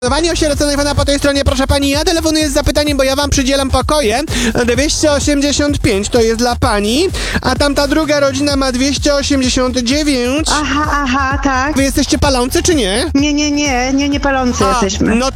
Pani osieroconej pana po tej stronie, proszę pani, ja telefonuję z zapytaniem, bo ja wam przydzielam pokoje. 285 to jest dla pani, a tamta druga rodzina ma 289. Aha, tak. Wy jesteście palący, czy nie? Nie palący jesteśmy. No